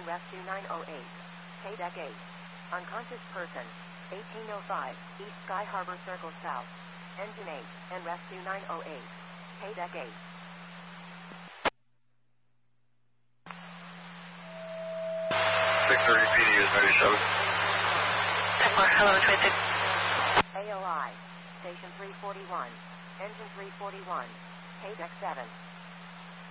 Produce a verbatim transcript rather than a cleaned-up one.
rescue nine oh eight. K-Deck eight. Unconscious person. eighteen oh five, East Sky Harbor Circle South. Engine eight, and rescue nine oh eight. K-Deck eight. Victor, E P D is ninety-seven. ten four, hello, twenty-six. A O I. Station three forty-one. Engine three forty-one. K-Deck seven.